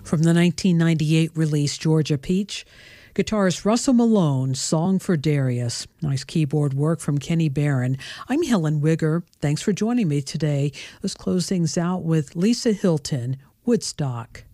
From the 1998 release Georgia Peach, guitarist Russell Malone, Song for Darius. Nice keyboard work from Kenny Barron. I'm Helen Wigger. Thanks for joining me today. Let's close things out with Lisa Hilton, Woodstock.